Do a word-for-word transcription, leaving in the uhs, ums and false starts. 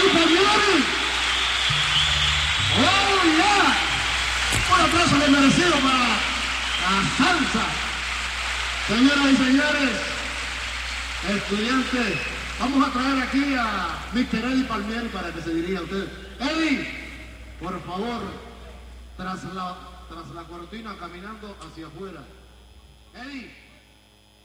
Eddie Palmieri. ¡Oh, yeah! Un aplauso bien merecido para la salsa. Señoras y señores, estudiantes, vamos a traer aquí a mister Eddie Palmieri para que se dirija a ustedes. Eddie, por favor, tras la, tras la cortina caminando hacia afuera. Eddie.